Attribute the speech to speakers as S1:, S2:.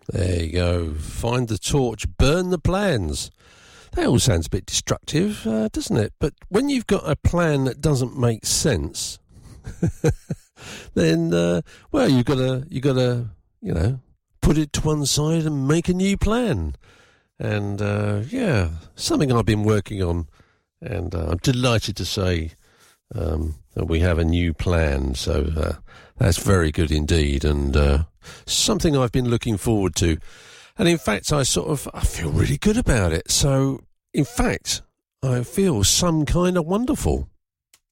S1: There you go. Find the torch, burn the plans. That all sounds a bit destructive, doesn't it? But when you've got a plan that doesn't make sense, then well, you gotta put it to one side and make a new plan. And yeah, something I've been working on, and I'm delighted to say that we have a new plan. So that's very good indeed, and something I've been looking forward to. And in fact, I feel really good about it. So, in fact, I feel some kind of wonderful.